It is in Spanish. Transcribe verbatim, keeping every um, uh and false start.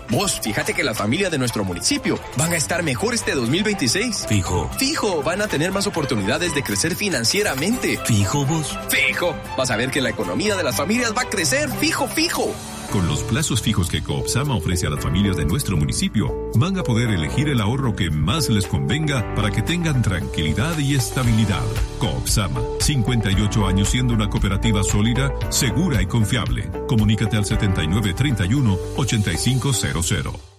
Vos, fíjate que las familias de nuestro municipio van a estar mejor este dos mil veintiséis. Fijo. Fijo, van a tener más oportunidades de crecer financieramente. Fijo vos. Fijo, vas a ver que la economía de las familias va a crecer. Fijo, fijo. Con los plazos fijos que Coopsama ofrece a las familias de nuestro municipio, van a poder elegir el ahorro que más les convenga para que tengan tranquilidad y estabilidad. Coopsama, cincuenta y ocho años siendo una cooperativa sólida, segura y confiable. Comunícate al setenta y nueve treinta y uno ochenta y cinco cero cero.